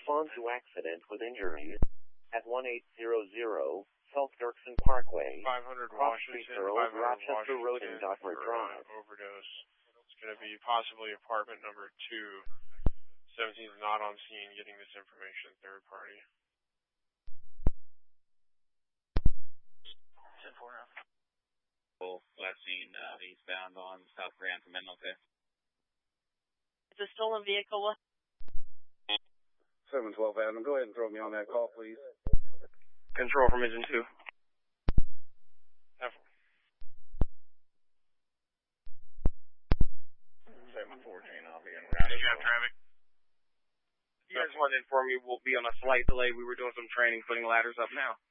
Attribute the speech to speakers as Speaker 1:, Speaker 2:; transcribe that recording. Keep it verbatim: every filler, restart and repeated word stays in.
Speaker 1: Respond to accident with injuries at one eight hundred South Dirksen Parkway,
Speaker 2: five hundred
Speaker 1: Cross Street
Speaker 2: Washington,
Speaker 1: Road,
Speaker 2: five hundred
Speaker 1: Rochester Road, and
Speaker 2: Washington
Speaker 1: Dartmouth
Speaker 2: for,
Speaker 1: Drive.
Speaker 2: uh, overdose. It's going to be possibly apartment number two. seventeen is not on scene getting this information, third party.
Speaker 3: ten four now. Last seen uh, eastbound on South Grand from Menlo, okay?
Speaker 4: It's a stolen vehicle.
Speaker 5: seven twelve Adam, go ahead and throw me on that call, please.
Speaker 6: Control from engine two.
Speaker 3: seven fourteen, I'll be in route.
Speaker 6: Did you have traffic? You guys wanted to inform me we'll be on a slight delay. We were doing some training, putting ladders up now.